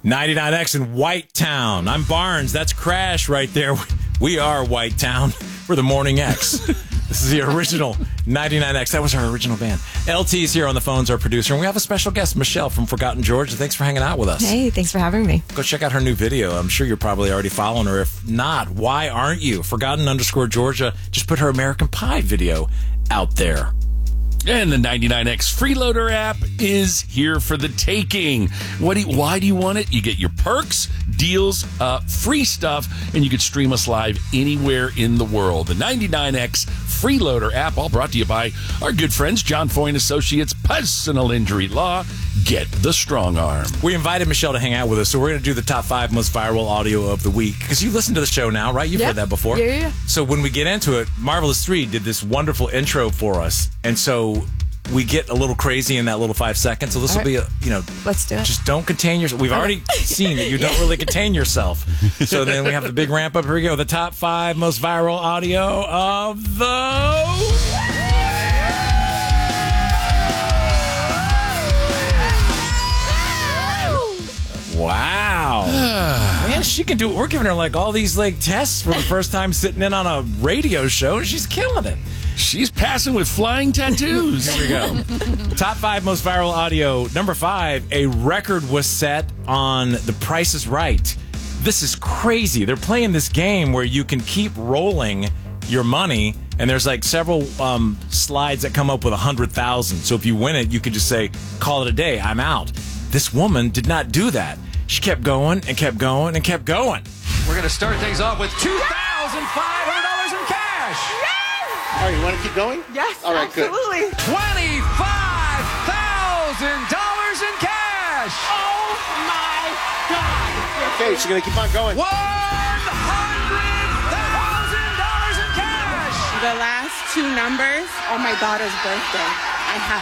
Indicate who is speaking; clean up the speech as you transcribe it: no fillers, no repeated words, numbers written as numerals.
Speaker 1: 99X in Whitetown. I'm Barnes. That's Crash right there. We are Whitetown. We're the Morning X. This is the original 99X. That was our original band. LT's here on the phones, our producer. And we have a special guest, Michelle from Forgotten Georgia. Thanks for hanging out with us.
Speaker 2: Hey, thanks for having me.
Speaker 1: Go check out her new video. I'm sure you're probably already following her. If not, why aren't you? Forgotten_Georgia just put her American Pie video out there.
Speaker 3: And the 99X Freeloader app is here for the taking. Why do you want it? You get your perks, deals, free stuff, and you can stream us live anywhere in the world. The 99X Freeloader app, all brought to you by our good friends, John Foy & Associates, Personal Injury Law. Get the strong arm.
Speaker 1: We invited Michelle to hang out with us, so we're going to do the top 5 most viral audio of the week. Because you listen to the show now, right? You've heard that before.
Speaker 2: Yeah.
Speaker 1: So when we get into it, Marvelous 3 did this wonderful intro for us. And so we get a little crazy in that little 5 seconds. So this will be
Speaker 2: Let's do it.
Speaker 1: Just don't contain yourself. We've already seen that you don't really contain yourself. So then we have the big ramp up. Here we go. The top 5 most viral audio of the... Wow. Man, she can do it. We're giving her like all these like tests for the first time sitting in on a radio show, and she's killing it.
Speaker 3: She's passing with flying tattoos.
Speaker 1: Here we go. Top 5 most viral audio. Number 5, a record was set on The Price is Right. This is crazy. They're playing this game where you can keep rolling your money, and there's like several slides that come up with 100,000. So if you win it, you can just say, call it a day, I'm out. This woman did not do that. She kept going and kept going and kept going.
Speaker 4: We're going to start things off with $2,500 in cash.
Speaker 5: All right, you want to keep going?
Speaker 2: Yes,
Speaker 5: All right,
Speaker 2: absolutely.
Speaker 4: $25,000 in cash.
Speaker 2: Oh, my God.
Speaker 5: Good. Okay, she's going to keep on going.
Speaker 4: $100,000 in cash.
Speaker 6: The last 2 numbers are my daughter's birthday. I have